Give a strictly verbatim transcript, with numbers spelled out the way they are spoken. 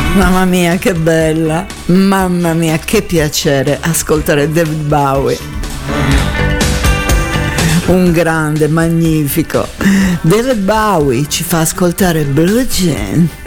Mamma mia che bella, mamma mia che piacere ascoltare David Bowie, un grande, magnifico. David Bowie ci fa ascoltare Blue Jean.